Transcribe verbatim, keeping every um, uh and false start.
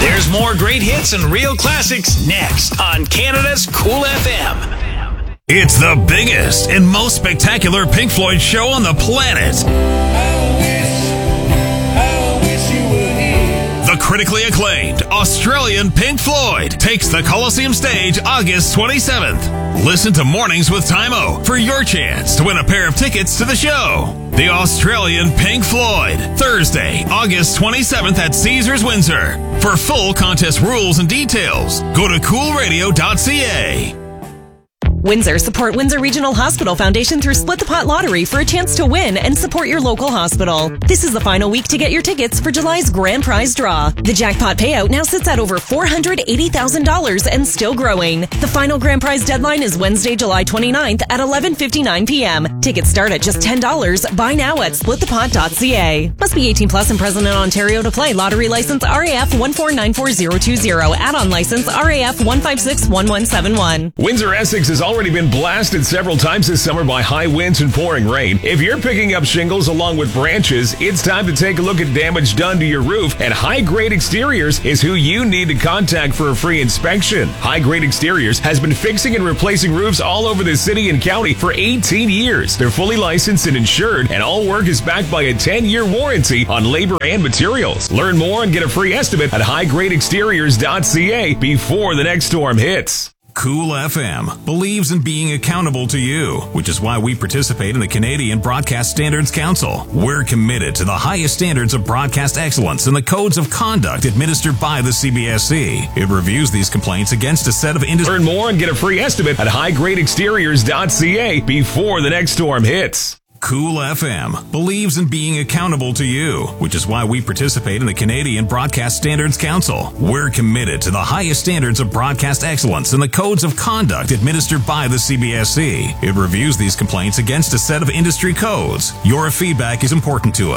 There's more great hits and real classics next on Canada's Cool F M. It's the biggest and most spectacular Pink Floyd show on the planet. I wish, I wish you were here. The critically acclaimed Australian Pink Floyd takes the Coliseum stage August twenty-seventh. Listen to Mornings with Tymo for your chance to win a pair of tickets to the show. The Australian Pink Floyd, Thursday, August twenty-seventh at Caesars Windsor. For full contest rules and details, go to cool radio dot c a. Windsor, support Windsor Regional Hospital Foundation through Split the Pot Lottery for a chance to win and support your local hospital. This is the final week to get your tickets for July's grand prize draw. The jackpot payout now sits at over four hundred eighty thousand dollars and still growing. The final grand prize deadline is Wednesday, July twenty-ninth at eleven fifty-nine p.m. Tickets start at just ten dollars. Buy now at split the pot dot c a. Must be eighteen plus and present in Ontario to play. Lottery license R A F one four nine four zero two zero. Add-on license R A F one five six one one seven one. Windsor, Essex has already been blasted several times this summer by high winds and pouring rain. If you're picking up shingles along with branches, it's time to take a look at damage done to your roof, and High Grade Exteriors is who you need to contact for a free inspection. High Grade Exteriors has been fixing and replacing roofs all over the city and county for eighteen years. They're fully licensed and insured, and all work is backed by a ten-year warranty on labor and materials. Learn more and get a free estimate at high grade exteriors dot c a before the next storm hits. Cool F M believes in being accountable to you, which is why we participate in the Canadian Broadcast Standards Council. We're committed to the highest standards of broadcast excellence and the codes of conduct administered by the C B S C. It reviews these complaints against a set of industry. Learn more and get a free estimate at high grade exteriors dot c a before the next storm hits. Cool F M believes in being accountable to you, which is why we participate in the Canadian Broadcast Standards Council. We're committed to the highest standards of broadcast excellence and the codes of conduct administered by the C B S C. It reviews these complaints against a set of industry codes. Your feedback is important to us.